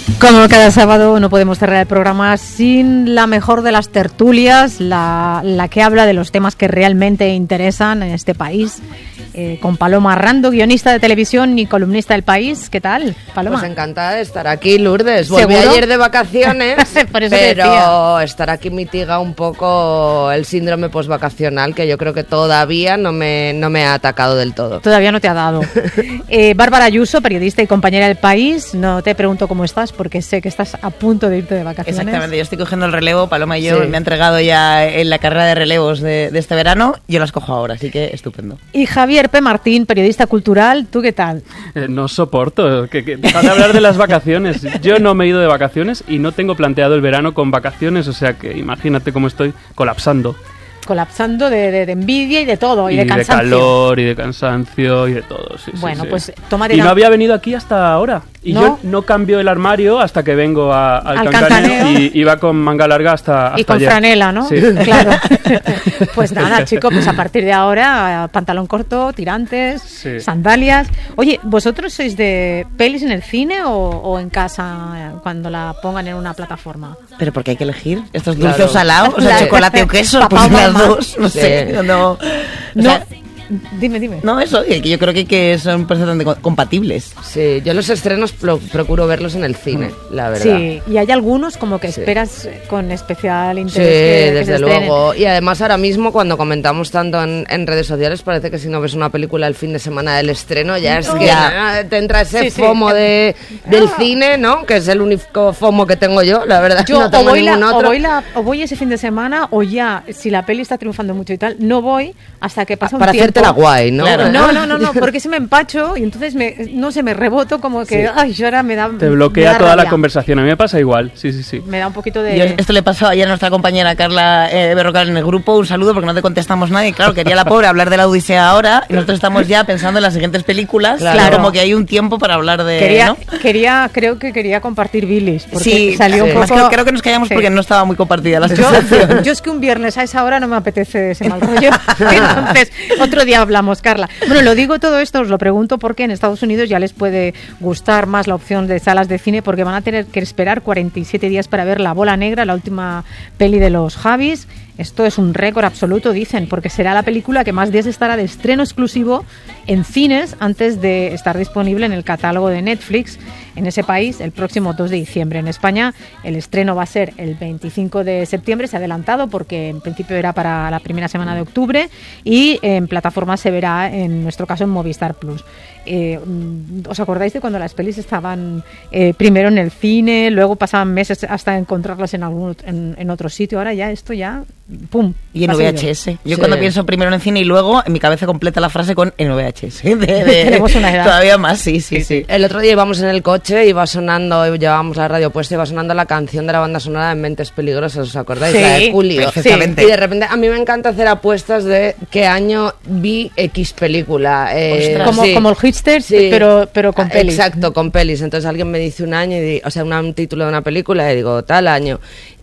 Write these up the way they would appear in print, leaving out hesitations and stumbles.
Como cada sábado no podemos cerrar el programa sin la mejor de las tertulias, la que habla de los temas que realmente interesan en este país, con Paloma Rando, guionista de televisión y columnista del País. ¿Qué tal, Paloma? Pues encantada de estar aquí, Lourdes. ¿Seguro? Volví ayer de vacaciones, Por eso pero estar aquí mitiga un poco el síndrome postvacacional, que yo creo que todavía no me ha atacado del todo. Todavía no te ha dado. Bárbara Ayuso, periodista y compañera del País. No te pregunto cómo estás, porque sé que estás a punto de irte de vacaciones. Exactamente, yo estoy cogiendo el relevo. Paloma y yo me ha entregado ya en la carrera de relevos de este verano. Yo las cojo ahora, así que estupendo. Y Javier P. Martín, periodista cultural. ¿Tú qué tal? No soporto para hablar de las vacaciones. Yo no me he ido de vacaciones y no tengo planteado el verano con vacaciones, o sea que imagínate cómo estoy colapsando. Colapsando de envidia y de todo, y de cansancio. Y de calor, y de cansancio, y de todo, sí. Bueno, sí. pues tómate... Y no había venido aquí hasta ahora. Y ¿no? Yo no cambio el armario hasta que vengo al Cancaneo. Y iba con manga larga hasta y con ayer. Franela, ¿no? Sí. Claro. Pues nada, chico, pues a partir de ahora, pantalón corto, tirantes, sandalias. Oye, ¿vosotros sois de pelis en el cine o en casa cuando la pongan en una plataforma? Pero porque hay que elegir. ¿Esto es dulce o salado? O sea, chocolate o queso. Papá, pues las mamá. dos. No sé. No. O sea, Dime. No, eso, que yo creo que son perfectamente compatibles. Sí, yo los estrenos procuro verlos en el cine, la verdad. Sí, y hay algunos como que esperas con especial interés. Sí, desde luego. Y además ahora mismo cuando comentamos tanto en redes sociales, parece que si no ves una película el fin de semana del estreno ya es que te entra ese FOMO del cine, ¿no? Que es el único FOMO que tengo yo, la verdad. Yo no tengo ningún otro. O voy ese fin de semana o ya, si la peli está triunfando mucho y tal, no voy hasta que pasa un tiempo. Para hacerte la guay, ¿no? Claro. No, porque se me empacho y entonces me reboto como que, ay, yo ahora me da... Te bloquea toda la conversación. A mí me pasa igual, sí. Me da un poquito de... Esto le pasó ayer a nuestra compañera Carla Berrocal en el grupo. Un saludo porque no te contestamos nadie. Claro, quería la pobre hablar de la Odisea ahora y nosotros estamos ya pensando en las siguientes películas. Claro. Como que hay un tiempo para hablar de... Creo que quería compartir bilis porque sí, salió un poco... Más que creo que nos callamos porque no estaba muy compartida la sensación. Yo es que un viernes a esa hora no me apetece ese mal rollo. Entonces, otro día hablamos, Carla. Bueno, lo digo todo esto, os lo pregunto porque en Estados Unidos ya les puede gustar más la opción de salas de cine porque van a tener que esperar 47 días para ver La Bola Negra, la última peli de los Javis. Esto es un récord absoluto, dicen, porque será la película que más días estará de estreno exclusivo en cines antes de estar disponible en el catálogo de Netflix en ese país el próximo 2 de diciembre. En España el estreno va a ser el 25 de septiembre, se ha adelantado porque en principio era para la primera semana de octubre y en plataforma se verá, en nuestro caso, en Movistar Plus. ¿Os acordáis de cuando las pelis estaban primero en el cine, luego pasaban meses hasta encontrarlas en otro sitio? Ahora ya esto ya... ¡Pum! Y en VHS. Yo cuando pienso primero en el cine y luego en mi cabeza completa la frase con en VHS. Tenemos una edad. Todavía más, sí. El otro día íbamos en el coche, iba sonando, llevábamos la radio puesta, iba sonando la canción de la banda sonora de Mentes Peligrosas, ¿os acordáis? Sí, la de Julio. Perfectamente. Y de repente a mí me encanta hacer apuestas de qué año vi X película. Como el Hitster, pero con pelis. Exacto, con pelis. Entonces alguien me dice un año, un título de una película y digo, tal año.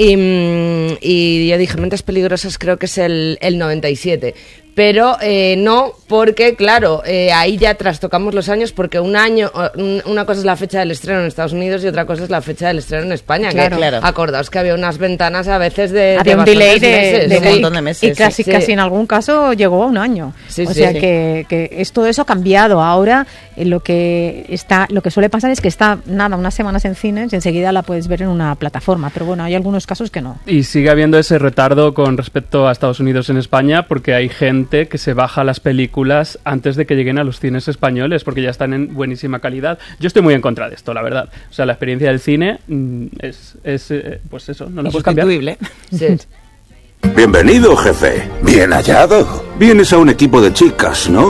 Y yo dije, Mentes Peligrosas creo que es el 97. Pero no, porque claro, ahí ya trastocamos los años, porque una cosa es la fecha del estreno en Estados Unidos y otra cosa es la fecha del estreno en España. Claro. Acordaos que había unas ventanas a veces había un delay de un montón de meses. Y casi en algún caso llegó a un año. Que todo eso ha cambiado. Ahora lo que suele pasar es que está unas semanas en cines y enseguida la puedes ver en una plataforma. Pero bueno, hay algunos casos que no. Y sigue habiendo ese retardo con respecto a Estados Unidos en España, porque hay gente que se baja las películas antes de que lleguen a los cines españoles porque ya están en buenísima calidad. Yo estoy muy en contra de esto, la verdad. O sea, la experiencia del cine es pues eso, no la puedes cambiar. Sí. Bienvenido, jefe. Bien hallado. Vienes a un equipo de chicas, ¿no?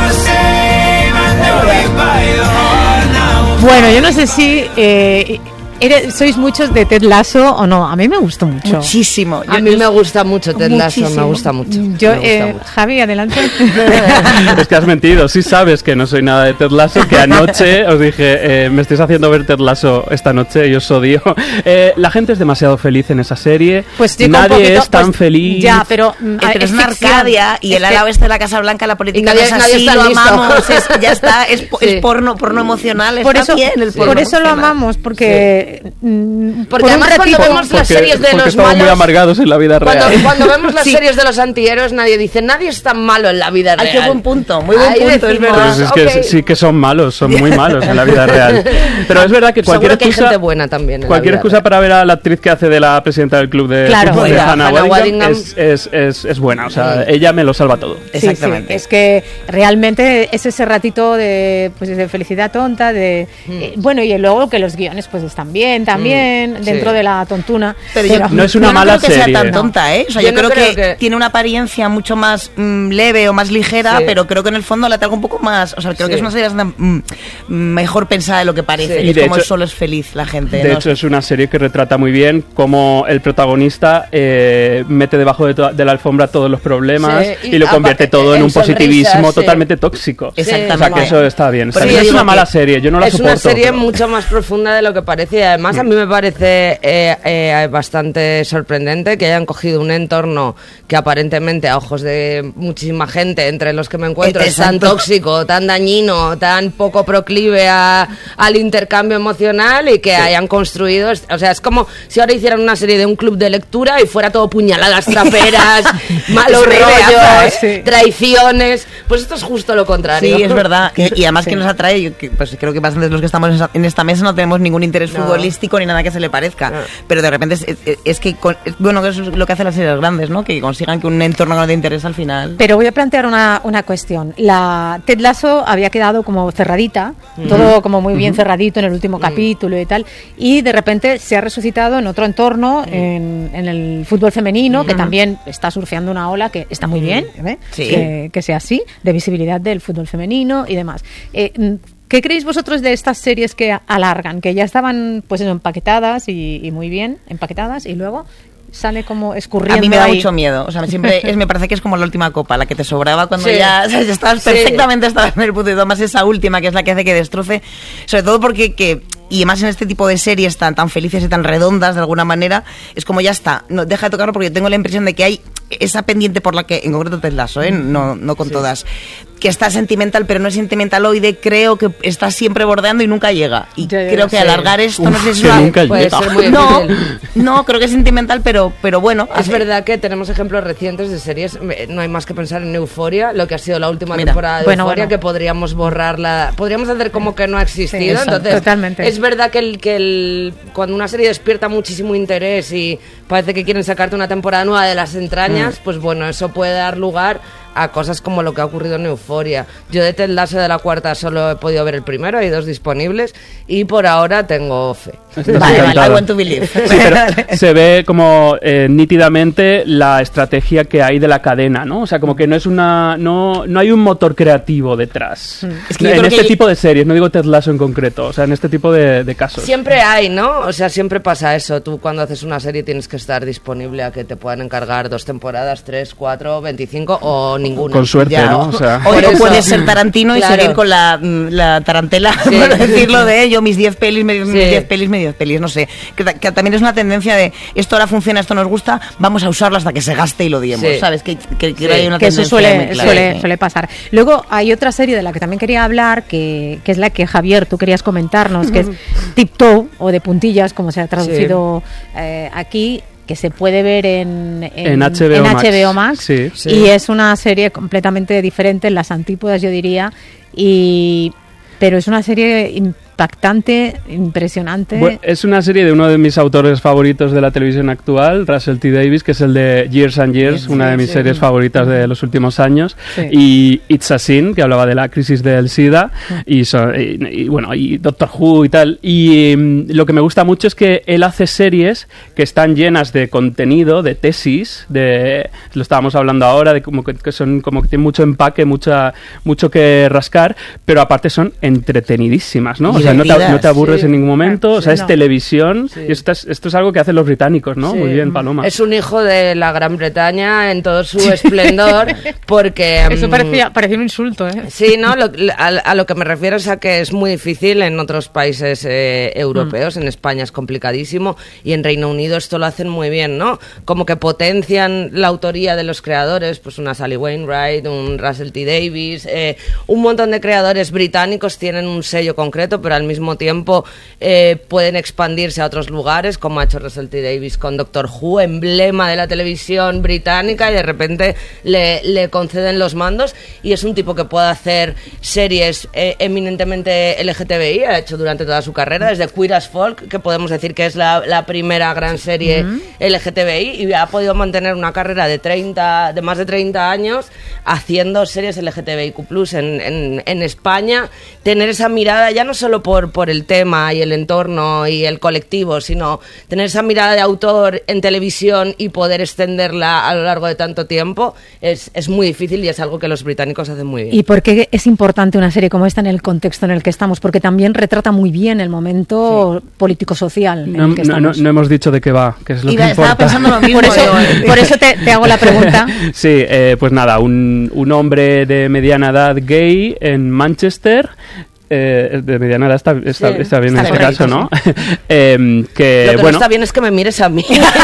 Bueno, yo no sé si ¿Sois muchos de Ted Lasso o no? A mí me gustó mucho. Muchísimo. A mí me gusta mucho Ted Lasso, me gusta mucho. Javi, adelante. Es que has mentido, sí sabes que no soy nada de Ted Lasso, que anoche os dije, me estáis haciendo ver Ted Lasso esta noche y os odio. La gente es demasiado feliz en esa serie, pues nadie es tan feliz. Ya, pero es una Arcadia y el ala oeste de la Casa Blanca, la política nadie, no es así, nadie lo listo. amamos, ya está, es porno emocional, por está eso, bien el porno por eso lo emocional. amamos, porque porque además cuando vemos las series de los estamos malos, muy amargados en la vida real. Cuando vemos las series de los antihéroes, nadie dice, nadie es tan malo en la vida real. Ay, qué buen punto, muy buen punto, es verdad. Pues es que sí que son malos, son muy malos en la vida real. Pero es verdad que cualquier Seguro que hay excusa, gente buena también en cualquier la vida excusa real. para ver a la actriz que hace de la presidenta del club de fútbol de Hannah Waddingham es buena, o sea, ella me lo salva todo. Exactamente. Sí, es que realmente es ese ratito de felicidad tonta, bueno, y luego que los guiones pues están bien también, dentro de la tontuna. Pero no es una mala no creo que serie. sea tan tonta, ¿eh? O sea, yo no creo que que tiene una apariencia mucho más leve o más ligera, pero creo que en el fondo la traigo un poco más, o sea, creo que es una serie mejor pensada de lo que parece. Sí. Y es como hecho, solo es feliz la gente. De hecho, es una serie que retrata muy bien cómo el protagonista mete debajo de la alfombra todos los problemas y lo convierte todo en un positivismo totalmente tóxico. Exactamente. O sea, que eso está bien. Pero no es una mala serie, yo no la soporto. Es una serie pero mucho más profunda de lo que parece y además a mí me parece bastante sorprendente que hayan cogido un entorno que aparentemente a ojos de muchísima gente, entre los que me encuentro, es tan tóxico, tan dañino, tan poco proclive al intercambio emocional y que hayan construido, o sea, es como si ahora hicieran una serie de un club de lectura y fuera todo puñaladas traperas, malos rollos, traiciones, pues esto es justo lo contrario. Sí, es verdad. Y además que nos atrae, pues creo que bastantes de los que estamos en esta mesa no tenemos ningún interés futbolístico ni nada que se le parezca. Pero de repente es que, bueno, que eso es lo que hacen las series grandes, ¿no? Que consigan que un entorno que no te interesa al final. Pero voy a plantear una cuestión. La Ted Lasso había quedado como cerradita, todo como muy bien cerradito en el último capítulo y tal, y de repente se ha resucitado en otro entorno, en el fútbol femenino, que también está surfeando una ola que está muy bien, que sea así, de visibilidad del fútbol femenino y demás. ¿Qué creéis vosotros de estas series que alargan, que ya estaban pues empaquetadas y muy bien empaquetadas y luego sale como escurriendo? A mí me da ahí mucho miedo, o sea, me parece que es como la última copa, la que te sobraba cuando ya estabas perfectamente, estabas en el punto, y además esa última que es la que hace que destroce, sobre todo porque y además en este tipo de series tan felices y tan redondas de alguna manera, es como ya está, no, deja de tocarlo porque tengo la impresión de que hay esa pendiente por la que, en concreto Ted Lasso, no con todas, que está sentimental, pero no es sentimentaloide, creo que está siempre bordeando y nunca llega. Y creo que alargar esto, no sé si puede ser muy no, creo que es sentimental, pero bueno. Es verdad que tenemos ejemplos recientes de series, no hay más que pensar en Euphoria, lo que ha sido la última temporada de Euphoria, que podríamos borrarla, podríamos hacer como que no ha existido. Entonces, totalmente. Es verdad que cuando una serie despierta muchísimo interés y parece que quieren sacarte una temporada nueva de las entrañas, pues bueno, eso puede dar lugar a cosas como lo que ha ocurrido en Euphoria. Yo de Ted Lasso de la cuarta solo he podido ver el primero, hay 2 disponibles y por ahora tengo fe. Vale, I want to believe. Sí, pero se ve como nítidamente la estrategia que hay de la cadena, ¿no? O sea, como que no hay un motor creativo detrás. Es que en este tipo de series, no digo Ted Lasso en concreto, o sea, en este tipo de casos. Siempre hay, ¿no? O sea, siempre pasa eso. Tú cuando haces una serie tienes que estar disponible a que te puedan encargar 2 temporadas, 3, 4, 25 o ninguna. Con suerte, ¿no? O sea, o puedes ser Tarantino y seguir con la tarantela, por decirlo, de yo mis 10 pelis, mis 10 pelis, no sé. Que también es una tendencia de esto ahora funciona, esto nos gusta, vamos a usarlo hasta que se gaste y lo diemos, ¿sabes? Que hay una que eso tendencia suele pasar. Luego hay otra serie de la que también quería hablar, que es la que Javier, tú querías comentarnos, que es Tiptoe, o de puntillas, como se ha traducido aquí, que se puede ver en HBO Max. Sí. Y es una serie completamente diferente, en las antípodas yo diría, pero es una serie impactante, impresionante. Bueno, es una serie de uno de mis autores favoritos de la televisión actual, Russell T. Davies, que es el de Years and Years, una de mis series favoritas de los últimos años, y It's a Sin, que hablaba de la crisis del SIDA, y Doctor Who y tal. Y lo que me gusta mucho es que él hace series que están llenas de contenido, de tesis, lo estábamos hablando ahora, de como que son como que tienen mucho empaque, mucho que rascar, pero aparte son entretenidísimas, ¿no? O sea, no te aburres Sí. en ningún momento, o sea, es No. televisión, Sí. y esto es algo que hacen los británicos, ¿no? Sí. Muy bien, Paloma. Es un hijo de la Gran Bretaña en todo su esplendor, porque... Eso parecía un insulto, ¿eh? Sí, ¿no? A lo que me refiero es a que es muy difícil en otros países europeos, en España es complicadísimo, y en Reino Unido esto lo hacen muy bien, ¿no? Como que potencian la autoría de los creadores, pues una Sally Wainwright, un Russell T. Davies, un montón de creadores británicos tienen un sello concreto, pero al mismo tiempo pueden expandirse a otros lugares, como ha hecho Russell T. Davies con Doctor Who, emblema de la televisión británica, y de repente le conceden los mandos, y es un tipo que puede hacer series eminentemente LGTBI, ha hecho durante toda su carrera, desde Queer as Folk, que podemos decir que es la primera gran serie LGTBI, y ha podido mantener una carrera de más de 30 años haciendo series LGTBIQ+, en España, tener esa mirada ya no solo por el tema y el entorno y el colectivo, sino tener esa mirada de autor en televisión y poder extenderla a lo largo de tanto tiempo es muy difícil, y es algo que los británicos hacen muy bien. ¿Y por qué es importante una serie como esta en el contexto en el que estamos? Porque también retrata muy bien el momento político-social en el que estamos. No hemos dicho de qué va, que es lo que Estaba importa. pensando lo mismo. Por eso te hago la pregunta. Sí, pues nada, un hombre de mediana edad gay en Manchester. De mediana edad está bien Está en este correcto, caso, ¿no? Lo que no bueno, está bien es que me mires a mí.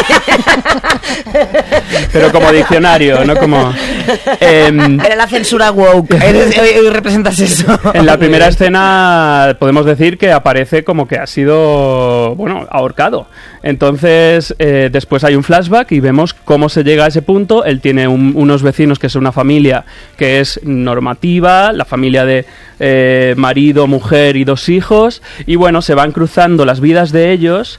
pero como diccionario, no como... Era la censura woke. Hoy representas eso. En la primera escena podemos decir que aparece como que ha sido, bueno, ahorcado. Entonces, después hay un flashback y vemos cómo se llega a ese punto. Él tiene unos vecinos que es una familia que es normativa, la familia de marido, mujer y 2 hijos. Y bueno, se van cruzando las vidas de ellos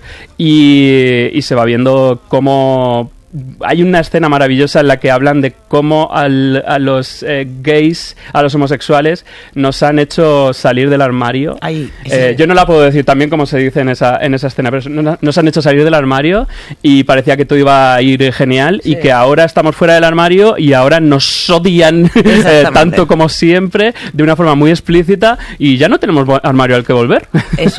y se va viendo cómo... Hay una escena maravillosa en la que hablan de cómo a los gays, a los homosexuales, nos han hecho salir del armario. Ay, Yo no la puedo decir también como se dice en esa escena, pero nos han hecho salir del armario y parecía que todo iba a ir genial, y que ahora estamos fuera del armario y ahora nos odian tanto como siempre, de una forma muy explícita, y ya no tenemos armario al que volver. Eso,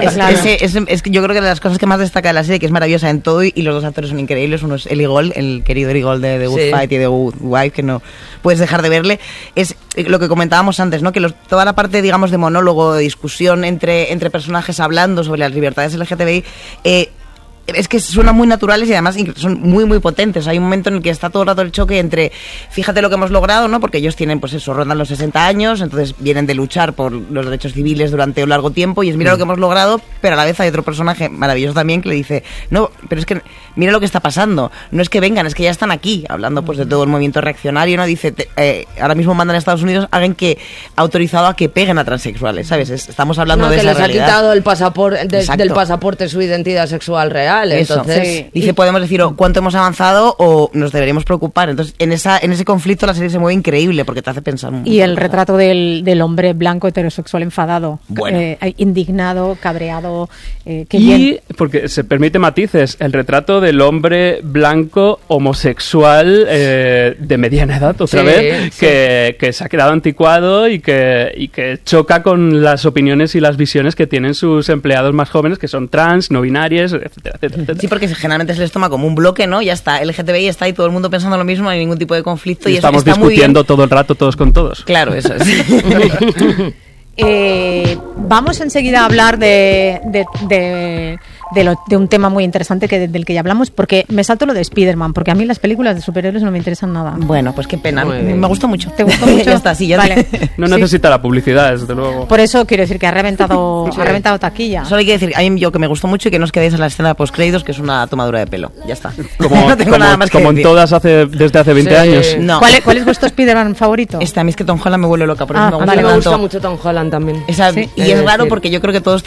es que yo creo que de las cosas que más destaca de la serie, que es maravillosa en todo, y los 2 actores son increíbles, uno es Eli Gold, el querido Eli Gold de The Good Fight y de Good Wife, que no puedes dejar de verle, es lo que comentábamos antes, ¿no? Que toda la parte, digamos, de monólogo, de discusión entre personajes hablando sobre las libertades LGTBI, es que suenan muy naturales y además son muy muy potentes. Hay un momento en el que está todo el rato el choque entre, fíjate lo que hemos logrado, ¿no? Porque ellos tienen, pues eso, rondan los 60 años, entonces vienen de luchar por los derechos civiles durante un largo tiempo, y es mira lo que hemos logrado, pero a la vez hay otro personaje maravilloso también que le dice, no, pero es que mira lo que está pasando, no es que vengan, es que ya están aquí, hablando pues de todo el movimiento reaccionario, ¿no? Dice, ahora mismo mandan a Estados Unidos, alguien que ha autorizado a que peguen a transexuales, ¿sabes? Estamos hablando de que esa les realidad. ha quitado el pasaporte Exacto. del pasaporte su identidad sexual real. Eso. Entonces, Sí. Dice, podemos decir cuánto hemos avanzado o nos deberíamos preocupar. Entonces, en ese conflicto la serie se mueve increíble porque te hace pensar mucho. Y el retrato del hombre blanco heterosexual enfadado, Bueno. indignado, cabreado, porque se permite matices, el retrato del hombre blanco homosexual de mediana edad, otra vez, que se ha quedado anticuado y que choca con las opiniones y las visiones que tienen sus empleados más jóvenes, que son trans, no binarias, etcétera, etcétera. Sí, porque generalmente se les toma como un bloque, ¿no? Ya está, LGTBI está ahí todo el mundo pensando lo mismo, no hay ningún tipo de conflicto. Y estamos eso está muy discutiendo bien. todo el rato todos con todos. Claro, eso es. Vamos enseguida a hablar de un tema muy interesante del que ya hablamos, porque me salto lo de Spider-Man, porque a mí las películas de superhéroes no me interesan nada. Bueno, pues qué pena. Muy bien. Me gustó mucho. ¿Te gustó mucho? Ya está, sí, ya Vale. No Sí. necesita la publicidad, desde luego. Por eso quiero decir que ha reventado taquilla. Solo hay que decir, a mí yo que me gustó mucho y que no os quedéis a la escena post-créditos, que es una tomadura de pelo. Ya está. Como, no tengo nada más que como en decir. todas desde hace 20 años. No. ¿Cuál es vuestro Spider-Man favorito? A mí es que Tom Holland me vuelve loca, por eso me gusta a mí me tanto. gusta mucho Tom Holland también. Esa- Sí. y es raro porque yo creo que todos